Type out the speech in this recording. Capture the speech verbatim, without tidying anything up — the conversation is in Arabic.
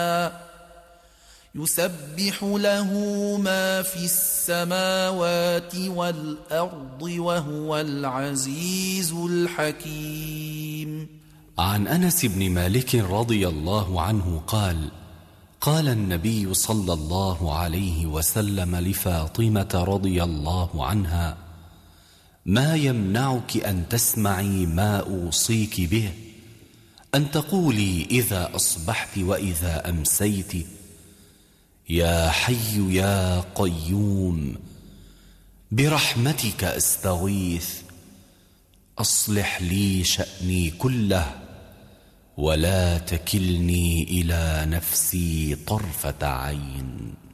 يسبح له ما في السماوات والأرض وهو العزيز الحكيم. عن أنس بن مالك رضي الله عنه قال: قال النبي صلى الله عليه وسلم لفاطمة رضي الله عنها: ما يمنعك أن تسمعي ما أوصيك به، أن تقولي إذا أصبحت وإذا أمسيت: يا حي يا قيوم برحمتك أستغيث، أصلح لي شأني كله ولا تكلني إلى نفسي طرفة عين.